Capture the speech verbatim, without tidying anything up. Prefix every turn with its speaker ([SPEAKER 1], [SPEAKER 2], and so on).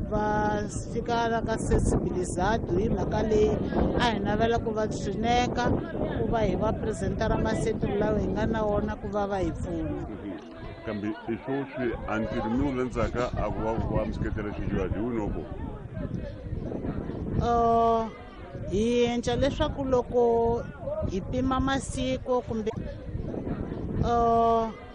[SPEAKER 1] va fika la ka sensibilizado hi mhaka leyi a hi navela ku va swineka ku va hi va presentara masetulu lawa hi nga na wona ku va va hi pfuna.
[SPEAKER 2] Kambe i swo swi until mi wu landzaka a ku va va mi seketela xidyuhari hi wini ko?
[SPEAKER 1] Uh, hi endla leswaku loko hi pima masiku kumbe uh,